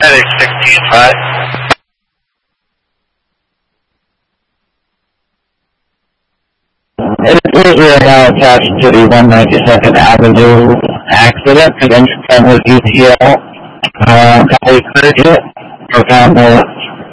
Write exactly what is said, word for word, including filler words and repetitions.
Headache sixteen five. It appears we are now attached to the one ninety-second Avenue accident against Fenwick U T L. Uh, can we encourage it? Or can we